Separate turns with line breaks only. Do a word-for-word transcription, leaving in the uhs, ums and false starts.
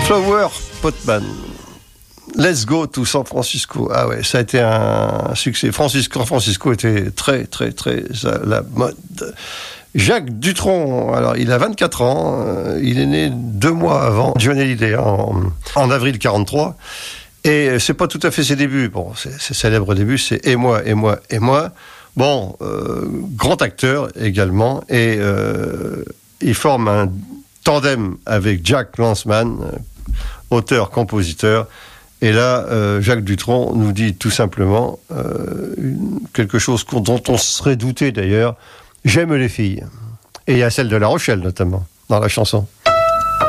Flower Potman. Let's go to San Francisco. Ah ouais, ça a été un succès. Francisco, San Francisco était très, très, très à la mode. Jacques Dutronc, alors il a vingt-quatre ans, euh, il est né deux mois avant Johnny Hallyday, en, en avril quarante-trois, et c'est pas tout à fait ses débuts. Bon, ses, ses célèbres débuts, c'est Et moi, et moi, et moi. Bon, euh, grand acteur également, et euh, il forme un tandem avec Jack Lanzmann, auteur-compositeur. Et là, euh, Jacques Dutronc nous dit tout simplement euh, une, quelque chose dont on se serait douté d'ailleurs. J'aime les filles. Et il y a celle de La Rochelle, notamment, dans la chanson.